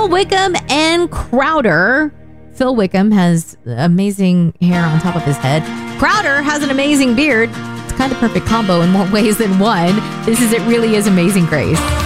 Phil Wickham and Crowder. Phil Wickham has amazing hair on top of his head. Crowder has an amazing beard. It's kind of the perfect combo in more ways than one. This is It Really Is Amazing Grace.